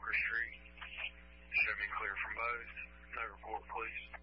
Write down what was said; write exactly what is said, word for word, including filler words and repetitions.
Walker Street. Show me clear from both. No report, please.